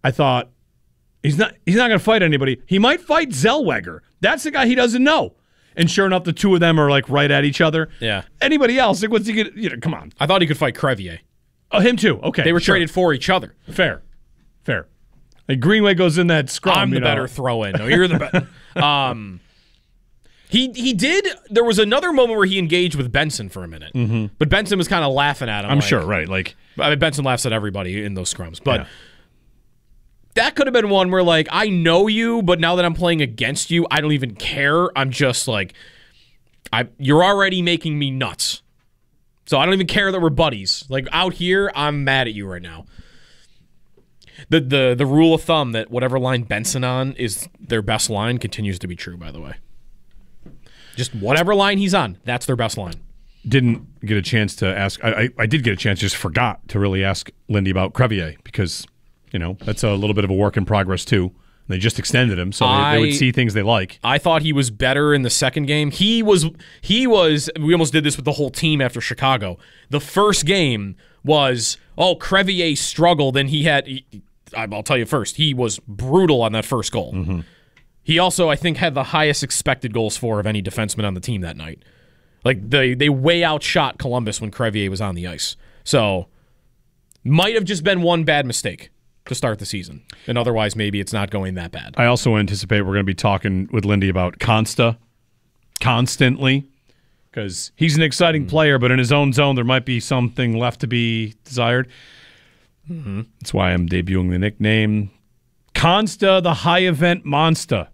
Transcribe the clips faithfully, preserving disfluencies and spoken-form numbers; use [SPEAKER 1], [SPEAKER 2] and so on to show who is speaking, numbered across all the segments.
[SPEAKER 1] I thought, he's not he's not going to fight anybody. He might fight Zellweger. That's the guy he doesn't know. And sure enough, the two of them are like right at each other.
[SPEAKER 2] Yeah.
[SPEAKER 1] Anybody else, like, what's he going to, you know, come on.
[SPEAKER 2] I thought he could fight Crevier.
[SPEAKER 1] Oh, him too. Okay.
[SPEAKER 2] They were
[SPEAKER 1] sure.
[SPEAKER 2] traded for each other.
[SPEAKER 1] Fair. Fair. Like Greenway goes in that scrum.
[SPEAKER 2] I'm the
[SPEAKER 1] you know.
[SPEAKER 2] better throw-in. No, you're the better. um, he he did. There was another moment where he engaged with Benson for a minute, mm-hmm. but Benson was kind of laughing at him.
[SPEAKER 1] I'm
[SPEAKER 2] like,
[SPEAKER 1] sure, right? Like,
[SPEAKER 2] I mean, Benson laughs at everybody in those scrums, but
[SPEAKER 1] yeah.
[SPEAKER 2] that could have been one where, like, I know you, but now that I'm playing against you, I don't even care. I'm just like, I you're already making me nuts, so I don't even care that we're buddies. Like out here, I'm mad at you right now. The the the rule of thumb that whatever line Benson on is their best line continues to be true, by the way. Just whatever line he's on, that's their best line.
[SPEAKER 1] Didn't get a chance to ask. I, I, I did get a chance, just forgot to really ask Lindy about Crevier because, you know, that's a little bit of a work in progress too. They just extended him, so
[SPEAKER 2] I,
[SPEAKER 1] they, they would see things they like.
[SPEAKER 2] I thought he was better in the second game. He was, he was, we almost did this with the whole team after Chicago. The first game was, oh, Crevier struggled, and he had, he, I'll tell you first, he was brutal on that first goal.
[SPEAKER 1] Mm-hmm.
[SPEAKER 2] He also, I think, had the highest expected goals for of any defenseman on the team that night. Like, they, they way outshot Columbus when Crevier was on the ice. So, might have just been one bad mistake to start the season. And otherwise, maybe it's not going that bad.
[SPEAKER 1] I also anticipate we're going to be talking with Lindy about Consta constantly because he's an exciting mm. player, but in his own zone, there might be something left to be desired.
[SPEAKER 2] Mm-hmm.
[SPEAKER 1] That's why I'm debuting the nickname Consta, the high event monster.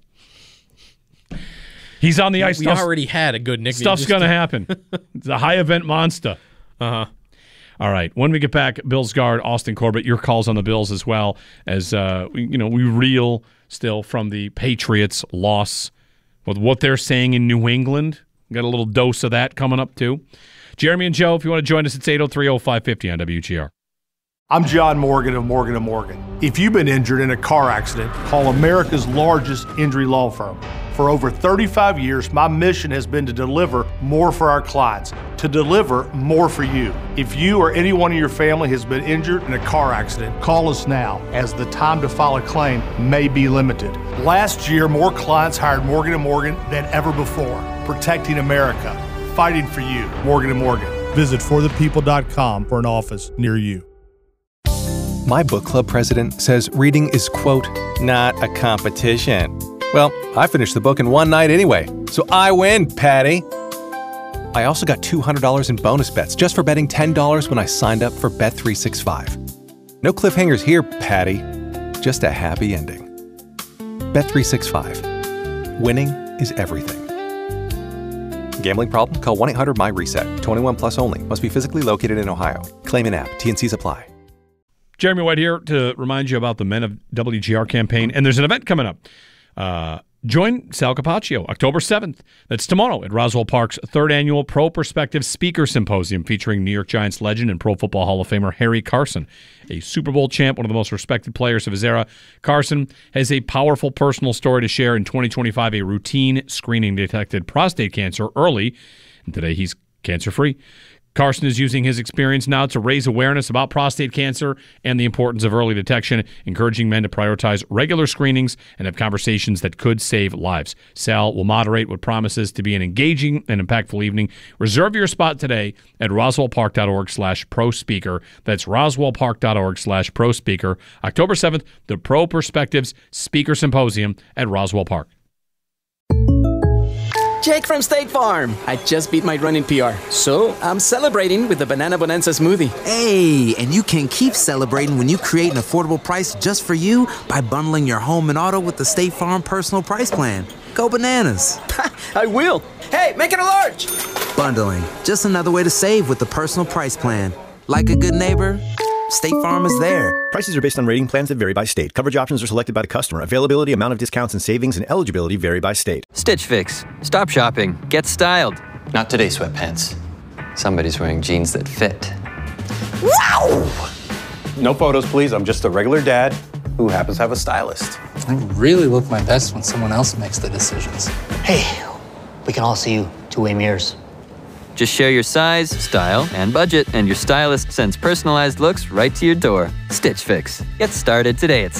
[SPEAKER 1] He's on the ice.
[SPEAKER 2] We already had a good nickname.
[SPEAKER 1] Stuff's going to happen. It's a high event monster.
[SPEAKER 2] Uh-huh.
[SPEAKER 1] All right. When we get back, Bills guard Austin Corbett, your calls on the Bills as well as, uh, we, you know, we reel still from the Patriots loss with what they're saying in New England. Got a little dose of that coming up, too. Jeremy and Joe, if you want to join us, it's eight oh three oh five fifty on W G R.
[SPEAKER 3] I'm John Morgan of Morgan and Morgan. If you've been injured in a car accident, call America's largest injury law firm. For over thirty-five years, my mission has been to deliver more for our clients, to deliver more for you. If you or anyone in your family has been injured in a car accident, call us now, as the time to file a claim may be limited. Last year, more clients hired Morgan and Morgan than ever before, protecting America, fighting for you. Morgan and Morgan. Visit for the people dot com for an office near you.
[SPEAKER 4] My book club president says reading is, quote, not a competition. Well, I finished the book in one night anyway, so I win, Patty. I also got two hundred dollars in bonus bets just for betting ten dollars when I signed up for Bet three sixty-five. No cliffhangers here, Patty. Just a happy ending. Bet three sixty-five. Winning is everything. Gambling problem? Call one eight hundred M Y reset. twenty-one plus only. Must be physically located in Ohio. Claim in app. T and C's apply.
[SPEAKER 1] Jeremy White here to remind you about the Men of W G R campaign. And there's an event coming up. Uh, join Sal Capaccio October seventh. That's tomorrow at Roswell Park's third annual Pro Perspective Speaker Symposium featuring New York Giants legend and Pro Football Hall of Famer Harry Carson, a Super Bowl champ, one of the most respected players of his era. Carson has a powerful personal story to share. In twenty twenty-five, a routine screening detected prostate cancer early, and today he's cancer-free. Carson is using his experience now to raise awareness about prostate cancer and the importance of early detection, encouraging men to prioritize regular screenings and have conversations that could save lives. Sal will moderate what promises to be an engaging and impactful evening. Reserve your spot today at roswellpark.org slash pro speaker. That's roswellpark.org slash pro speaker. October seventh, the Pro Perspectives Speaker Symposium at Roswell Park.
[SPEAKER 5] Jake from State Farm. I just beat my running P R, so I'm celebrating with the Banana Bonanza smoothie.
[SPEAKER 6] Hey, and you can keep celebrating when you create an affordable price just for you by bundling your home and auto with the State Farm Personal Price Plan. Go bananas.
[SPEAKER 5] I will. Hey, make it a large.
[SPEAKER 6] Bundling, just another way to save with the Personal Price Plan. Like a good neighbor, State Farm is there.
[SPEAKER 7] Prices are based on rating plans that vary by state. Coverage options are selected by the customer. Availability, amount of discounts and savings, and eligibility vary by state.
[SPEAKER 8] Stitch Fix. Stop shopping. Get styled.
[SPEAKER 9] Not today, sweatpants. Somebody's wearing jeans that fit.
[SPEAKER 7] Wow! No photos, please. I'm just a regular dad who happens to have a stylist.
[SPEAKER 10] I really look my best when someone else makes the decisions.
[SPEAKER 11] Hey, we can all see you two-way mirrors.
[SPEAKER 8] Just share your size, style, and budget, and your stylist sends personalized looks right to your door. Stitch Fix. Get started today at